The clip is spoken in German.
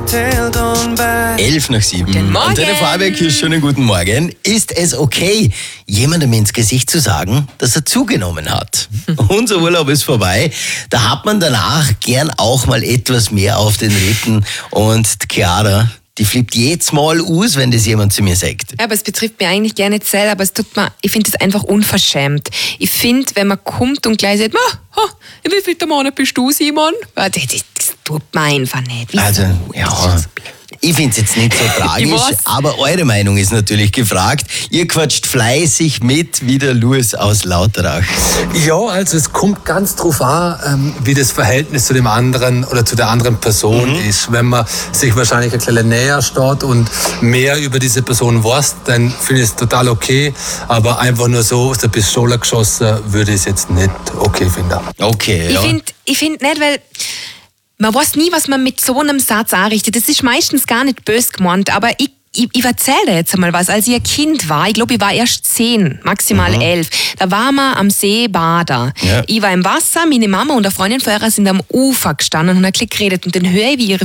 11:07. Guten Morgen. Antenne Vorarlberg, hier schönen guten Morgen. Ist es okay, jemandem ins Gesicht zu sagen, dass er zugenommen hat? Unser Urlaub ist vorbei. Da hat man danach gern auch mal etwas mehr auf den Rippen. Und Chiara, die flippt jedes Mal aus, wenn das jemand zu mir sagt. Ja, aber es betrifft mich eigentlich gar nicht selber, aber ich finde es einfach unverschämt. Ich finde, wenn man kommt und gleich sagt, wie viel der Monat bist du, Simon? Das tut man einfach nicht. Wieso? Also, ja, ich finde es jetzt nicht so tragisch, aber eure Meinung ist natürlich gefragt. Ihr quatscht fleißig mit, wie der Louis aus Lauterach. Ja, also es kommt ganz drauf an, wie das Verhältnis zu dem anderen oder zu der anderen Person ist. Wenn man sich wahrscheinlich ein bisschen näher steht und mehr über diese Person weiß, dann finde ich es total okay. Aber einfach nur so aus der Pistole geschossen, würde ich es jetzt nicht okay finden. Okay, ja. Ich find nicht, weil man weiß nie, was man mit so einem Satz anrichtet. Das ist meistens gar nicht böse gemeint, aber ich erzähle dir jetzt einmal was. Als ich ein Kind war, ich glaube, ich war erst 10, maximal 11, da waren wir am See baden. Ja. Ich war im Wasser, meine Mama und eine Freundin von ihr sind am Ufer gestanden und haben ein bisschen geredet. Und dann höre ich, wie ihre